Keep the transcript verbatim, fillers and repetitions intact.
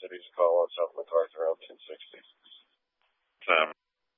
City's call on South MacArthur on ten sixty. Um,